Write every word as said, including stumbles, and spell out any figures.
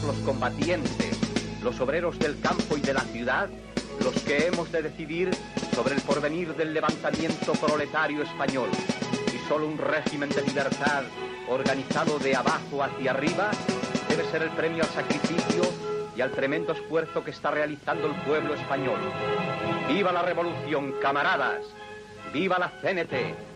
los combatientes, los obreros del campo y de la ciudad, los que hemos de decidir sobre el porvenir del levantamiento proletario español. Y solo un régimen de libertad organizado de abajo hacia arriba debe ser el premio al sacrificio y al tremendo esfuerzo que está realizando el pueblo español. ¡Viva la revolución, camaradas! ¡Viva la C N T!